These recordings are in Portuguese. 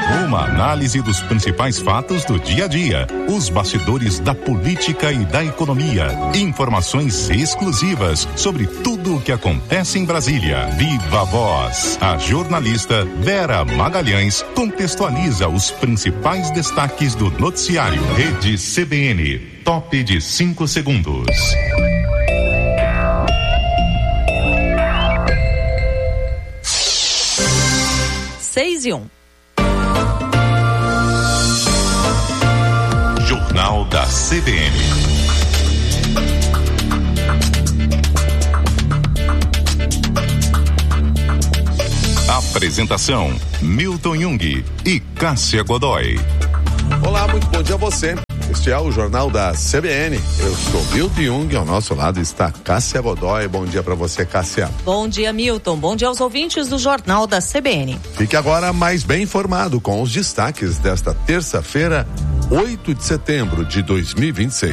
Uma análise dos principais fatos do dia a dia, os bastidores da política e da economia, informações exclusivas sobre tudo o que acontece em Brasília. Viva Voz. A jornalista Vera Magalhães contextualiza os principais destaques do noticiário. Rede CBN, top de 5 segundos. 6:01. Jornal da CBN. Apresentação: Milton Jung e Cássia Godoy. Olá, muito bom dia a você. Este é o Jornal da CBN. Eu sou Milton Jung, ao nosso lado está Cássia Godoy. Bom dia para você, Cássia. Bom dia, Milton. Bom dia aos ouvintes do Jornal da CBN. Fique agora mais bem informado com os destaques desta terça-feira, 8 de setembro de 2026.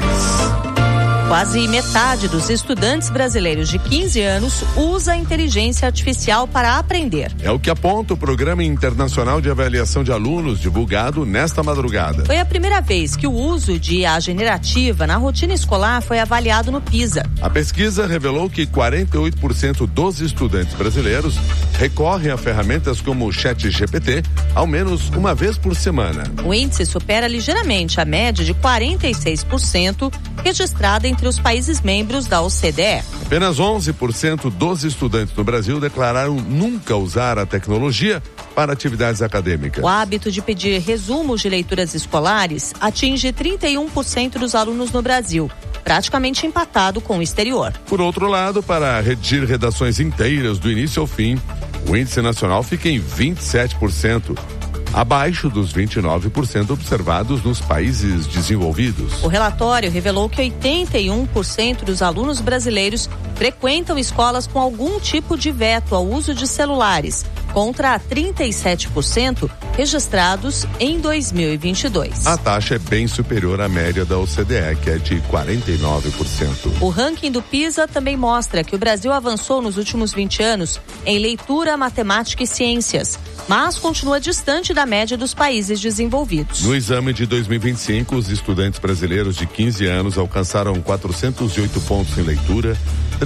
Quase metade dos estudantes brasileiros de 15 anos usa a inteligência artificial para aprender. É o que aponta o Programa Internacional de Avaliação de Alunos, divulgado nesta madrugada. Foi a primeira vez que o uso de IA generativa na rotina escolar foi avaliado no PISA. A pesquisa revelou que 48% dos estudantes brasileiros recorrem a ferramentas como o ChatGPT ao menos uma vez por semana. O índice supera ligeiramente a média de 46% registrada entre os países membros da OCDE. Apenas 11% dos estudantes no Brasil declararam nunca usar a tecnologia para atividades acadêmicas. O hábito de pedir resumos de leituras escolares atinge 31% dos alunos no Brasil, praticamente empatado com o exterior. Por outro lado, para redigir redações inteiras do início ao fim, o índice nacional fica em 27%. Abaixo dos 29% observados nos países desenvolvidos. O relatório revelou que 81% dos alunos brasileiros frequentam escolas com algum tipo de veto ao uso de celulares, contra 37% registrados em 2022. A taxa é bem superior à média da OCDE, que é de 49%. O ranking do PISA também mostra que o Brasil avançou nos últimos 20 anos em leitura, matemática e ciências, mas continua distante da média dos países desenvolvidos. No exame de 2025, os estudantes brasileiros de 15 anos alcançaram 408 pontos em leitura,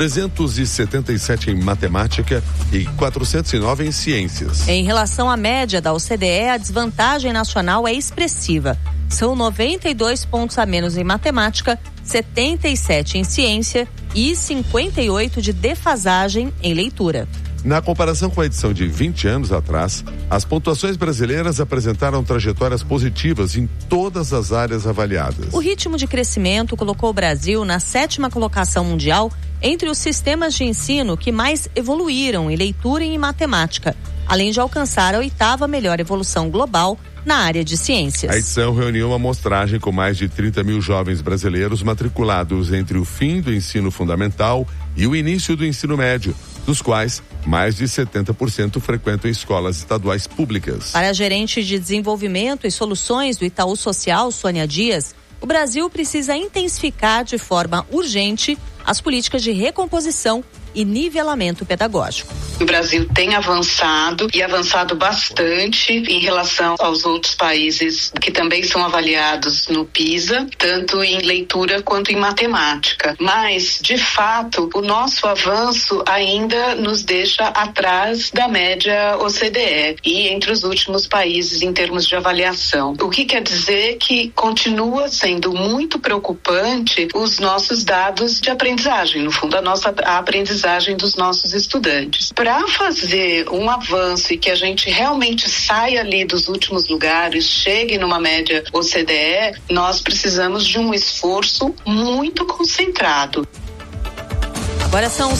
377 em matemática e 409 em ciências. Em relação à média da OCDE, a desvantagem nacional é expressiva. São 92 pontos a menos em matemática, 77 em ciência e 58 de defasagem em leitura. Na comparação com a edição de 20 anos atrás, as pontuações brasileiras apresentaram trajetórias positivas em todas as áreas avaliadas. O ritmo de crescimento colocou o Brasil na 7ª colocação mundial entre os sistemas de ensino que mais evoluíram em leitura e em matemática, além de alcançar a 8ª melhor evolução global na área de ciências. A edição reuniu uma amostragem com mais de 30 mil jovens brasileiros matriculados entre o fim do ensino fundamental e o início do ensino médio, dos quais mais de 70% frequentam escolas estaduais públicas. Para a gerente de desenvolvimento e soluções do Itaú Social, Sônia Dias, o Brasil precisa intensificar de forma urgente as políticas de recomposição e nivelamento pedagógico. O Brasil tem avançado e avançado bastante em relação aos outros países que também são avaliados no PISA, tanto em leitura quanto em matemática. Mas, de fato, o nosso avanço ainda nos deixa atrás da média OCDE e entre os últimos países em termos de avaliação. O que quer dizer que continua sendo muito preocupante os nossos dados de aprendizagem, no fundo, a aprendizagem dos nossos estudantes. Para fazer um avanço e que a gente realmente saia ali dos últimos lugares, chegue numa média OCDE, nós precisamos de um esforço muito concentrado. Agora são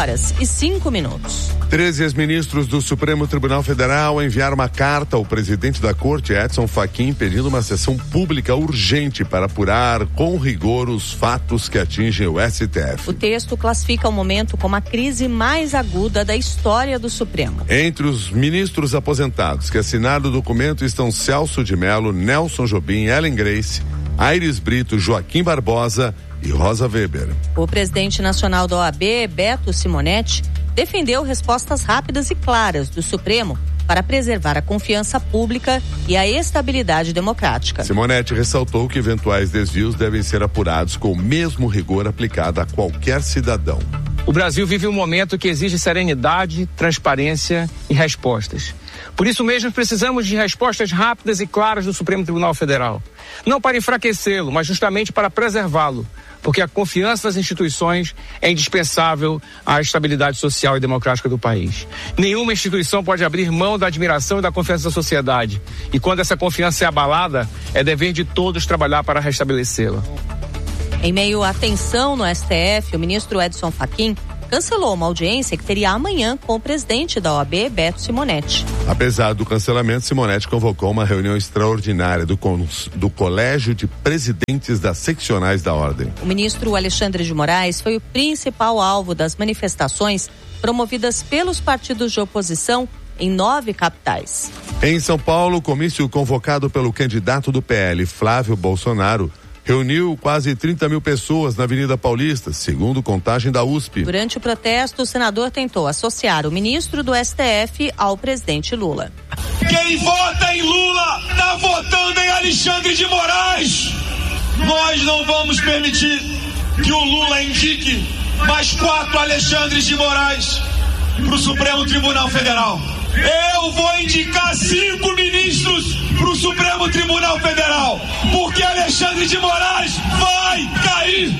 6:05. 13 ex-ministros do Supremo Tribunal Federal enviaram uma carta ao presidente da Corte, Edson Fachin, pedindo uma sessão pública urgente para apurar com rigor os fatos que atingem o STF. O texto classifica o momento como a crise mais aguda da história do Supremo. Entre os ministros aposentados que assinaram o documento estão Celso de Mello, Nelson Jobim, Ellen Grace, Aires Brito, Joaquim Barbosa e Rosa Weber. O presidente nacional da OAB, Beto Simonetti, defendeu respostas rápidas e claras do Supremo para preservar a confiança pública e a estabilidade democrática. Simonetti ressaltou que eventuais desvios devem ser apurados com o mesmo rigor aplicado a qualquer cidadão. O Brasil vive um momento que exige serenidade, transparência e respostas. Por isso mesmo precisamos de respostas rápidas e claras do Supremo Tribunal Federal. Não para enfraquecê-lo, mas justamente para preservá-lo, porque a confiança nas instituições é indispensável à estabilidade social e democrática do país. Nenhuma instituição pode abrir mão da admiração e da confiança da sociedade. E quando essa confiança é abalada, é dever de todos trabalhar para restabelecê-la. Em meio à tensão no STF, o ministro Edson Fachin cancelou uma audiência que teria amanhã com o presidente da OAB, Beto Simonetti. Apesar do cancelamento, Simonetti convocou uma reunião extraordinária do Colégio de Presidentes das Seccionais da Ordem. O ministro Alexandre de Moraes foi o principal alvo das manifestações promovidas pelos partidos de oposição em 9 capitais. Em São Paulo, o comício convocado pelo candidato do PL, Flávio Bolsonaro, reuniu quase 30 mil pessoas na Avenida Paulista, segundo contagem da USP. Durante o protesto, o senador tentou associar o ministro do STF ao presidente Lula. Quem vota em Lula está votando em Alexandre de Moraes. Nós não vamos permitir que o Lula indique mais 4 Alexandres de Moraes para o Supremo Tribunal Federal. Eu vou indicar 5 ministros para o Supremo Tribunal Federal, porque Alexandre de Moraes vai cair.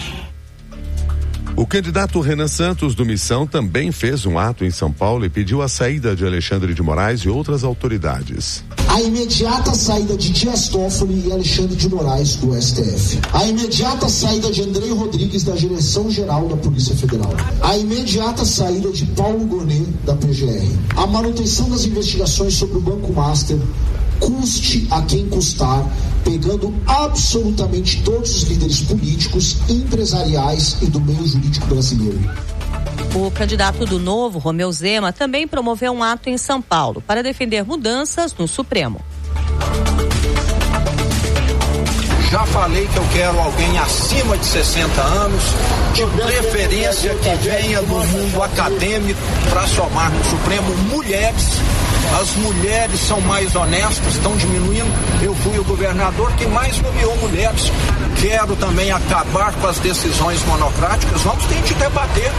O candidato Renan Santos do Missão também fez um ato em São Paulo e pediu a saída de Alexandre de Moraes e outras autoridades. A imediata saída de Dias Toffoli e Alexandre de Moraes do STF. A imediata saída de Andrei Rodrigues da Direção-Geral da Polícia Federal. A imediata saída de Paulo Gonet da PGR. A manutenção das investigações sobre o Banco Master, custe a quem custar, pegando absolutamente todos os líderes políticos, empresariais e do meio jurídico brasileiro. O candidato do Novo, Romeu Zema, também promoveu um ato em São Paulo para defender mudanças no Supremo. Já falei que eu quero alguém acima de 60 anos, de preferência que venha do mundo acadêmico para somar no Supremo mulheres. As mulheres são mais honestas, estão diminuindo. Eu fui o governador que mais nomeou mulheres. Quero também acabar com as decisões monocráticas. Vamos ter que debater.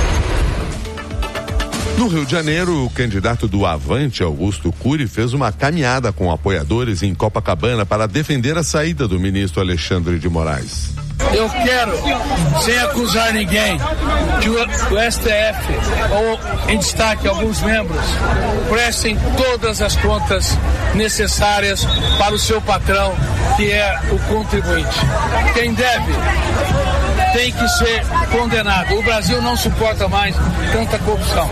No Rio de Janeiro, o candidato do Avante, Augusto Cury, fez uma caminhada com apoiadores em Copacabana para defender a saída do ministro Alexandre de Moraes. Eu quero, sem acusar ninguém, que o STF, ou em destaque alguns membros, prestem todas as contas necessárias para o seu patrão, que é o contribuinte. Quem deve tem que ser condenado. O Brasil não suporta mais tanta corrupção.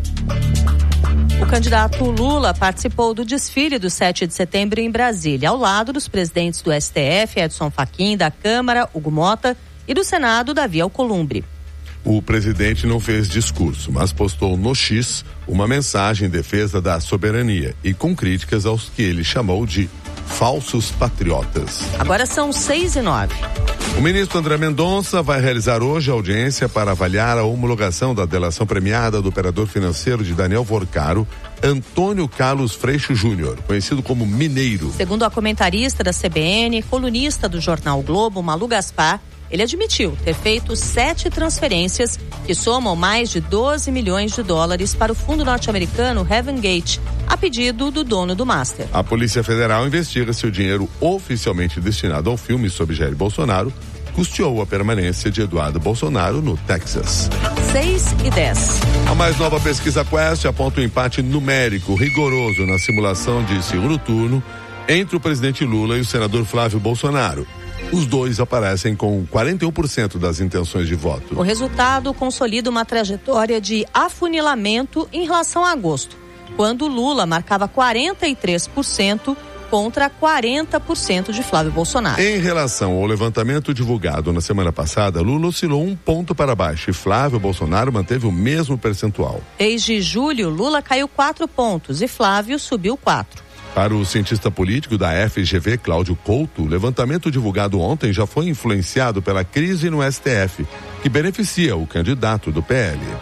O candidato Lula participou do desfile do 7 de setembro em Brasília, ao lado dos presidentes do STF, Edson Fachin, da Câmara, Hugo Mota, e do Senado, Davi Alcolumbre. O presidente não fez discurso, mas postou no X uma mensagem em defesa da soberania e com críticas aos que ele chamou de falsos patriotas. Agora são 6:09. O ministro André Mendonça vai realizar hoje a audiência para avaliar a homologação da delação premiada do operador financeiro de Daniel Vorcaro, Antônio Carlos Freixo Júnior, conhecido como Mineiro. Segundo a comentarista da CBN, colunista do jornal Globo, Malu Gaspar, ele admitiu ter feito 7 transferências que somam mais de 12 milhões de dólares para o fundo norte-americano Heaven Gate, a pedido do dono do Master. A Polícia Federal investiga se o dinheiro oficialmente destinado ao filme sobre Jair Bolsonaro custeou a permanência de Eduardo Bolsonaro no Texas. 6:10. A mais nova pesquisa Quest aponta um empate numérico rigoroso na simulação de segundo turno entre o presidente Lula e o senador Flávio Bolsonaro. Os dois aparecem com 41% das intenções de voto. O resultado consolida uma trajetória de afunilamento em relação a agosto, quando Lula marcava 43% contra 40% de Flávio Bolsonaro. Em relação ao levantamento divulgado na semana passada, Lula oscilou 1 ponto para baixo e Flávio Bolsonaro manteve o mesmo percentual. Desde julho, Lula caiu 4 pontos e Flávio subiu 4. Para o cientista político da FGV, Cláudio Couto, o levantamento divulgado ontem já foi influenciado pela crise no STF, que beneficia o candidato do PL.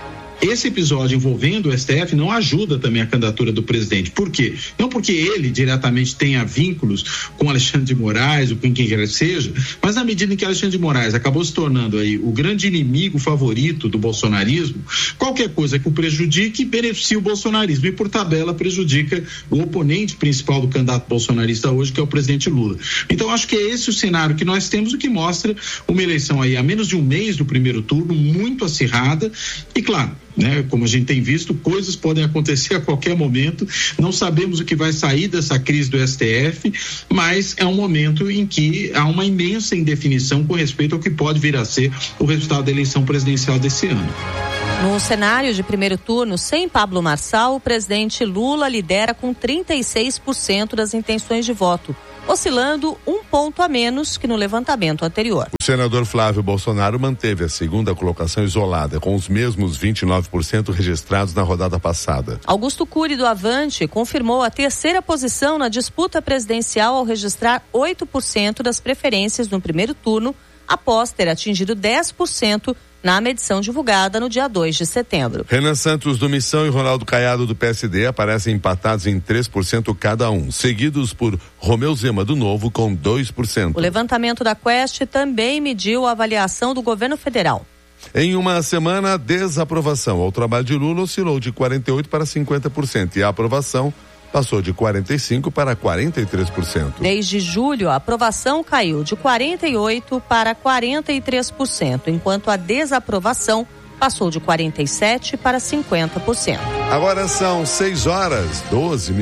esse episódio envolvendo o STF não ajuda também a candidatura do presidente. Por quê? Não porque ele diretamente tenha vínculos com Alexandre de Moraes ou com quem quer que seja, mas na medida em que Alexandre de Moraes acabou se tornando aí o grande inimigo favorito do bolsonarismo, qualquer coisa que o prejudique beneficia o bolsonarismo e, por tabela, prejudica o oponente principal do candidato bolsonarista hoje, que é o presidente Lula. Então, acho que é esse o cenário que nós temos, o que mostra uma eleição aí a menos de um mês do primeiro turno, muito acirrada e, claro, né, como a gente tem visto, coisas podem acontecer a qualquer momento, não sabemos o que vai sair dessa crise do STF, mas é um momento em que há uma imensa indefinição com respeito ao que pode vir a ser o resultado da eleição presidencial desse ano. No cenário de primeiro turno, sem Pablo Marçal, o presidente Lula lidera com 36% das intenções de voto, oscilando um ponto a menos que no levantamento anterior. O senador Flávio Bolsonaro manteve a segunda colocação isolada, com os mesmos 29% registrados na rodada passada. Augusto Cury, do Avante, confirmou a terceira posição na disputa presidencial ao registrar 8% das preferências no primeiro turno, após ter atingido 10% na medição divulgada no dia 2 de setembro. Renan Santos do Missão e Ronaldo Caiado do PSD aparecem empatados em 3% cada um, seguidos por Romeu Zema do Novo com 2%. O levantamento da Quest também mediu a avaliação do governo federal. Em uma semana, a desaprovação ao trabalho de Lula oscilou de 48% para 50% e a aprovação passou de 45% para 43%. Desde julho, a aprovação caiu de 48% para 43%, enquanto a desaprovação passou de 47% para 50%. Agora são 6h12.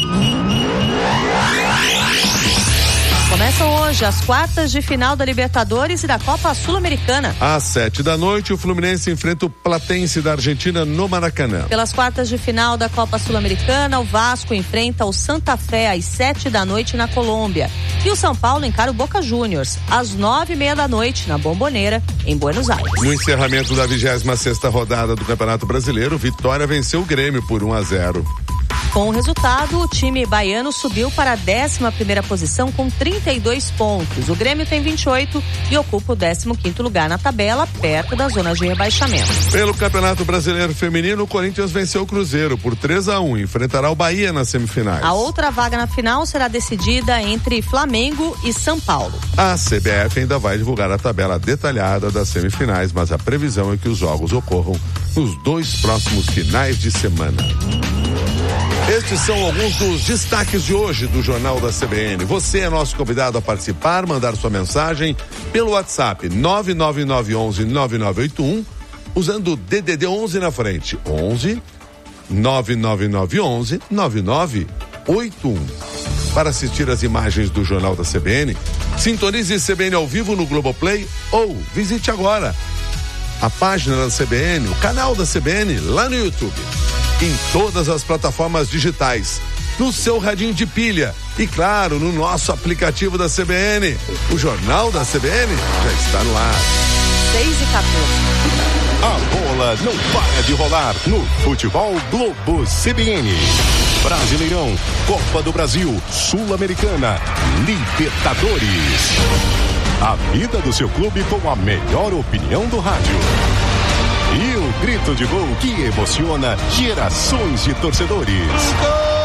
Começam hoje as quartas de final da Libertadores e da Copa Sul-Americana. Às 7h, o Fluminense enfrenta o Platense da Argentina no Maracanã. Pelas quartas de final da Copa Sul-Americana, o Vasco enfrenta o Santa Fé às 7h na Colômbia. E o São Paulo encara o Boca Juniors às 9h30 na Bombonera, em Buenos Aires. No encerramento da 26ª rodada do Campeonato Brasileiro, Vitória venceu o Grêmio por 1-0. Com o resultado, o time baiano subiu para a 11ª posição com 32 pontos. O Grêmio tem 28 e ocupa o 15º lugar na tabela, perto da zona de rebaixamento. Pelo Campeonato Brasileiro Feminino, o Corinthians venceu o Cruzeiro por 3-1 e enfrentará o Bahia nas semifinais. A outra vaga na final será decidida entre Flamengo e São Paulo. A CBF ainda vai divulgar a tabela detalhada das semifinais, mas a previsão é que os jogos ocorram nos 2 próximos finais de semana. Estes são alguns dos destaques de hoje do Jornal da CBN. Você é nosso convidado a participar, mandar sua mensagem pelo WhatsApp 99911-9981, usando o DDD 11 na frente. 11 99911-9981. Para assistir as imagens do Jornal da CBN, sintonize CBN ao vivo no Globoplay ou visite agora a página da CBN, o canal da CBN lá no YouTube. Em todas as plataformas digitais, no seu radinho de pilha e, claro, no nosso aplicativo da CBN. O Jornal da CBN já está no ar. 6h14. A bola não para de rolar no Futebol Globo CBN. Brasileirão, Copa do Brasil, Sul-Americana, Libertadores. A vida do seu clube com a melhor opinião do rádio. E o grito de gol que emociona gerações de torcedores.